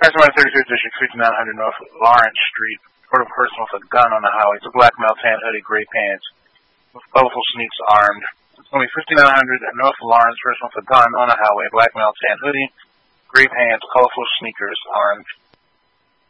Testimony 35th District, 5900 North Lawrence Street. Report of a person with a gun on the highway. It's a black male, tan hoodie, gray pants, with colorful sneaks, armed. Testimony 5900 North Lawrence, person with a gun on the highway. Black male, tan hoodie, gray pants, colorful sneakers, armed.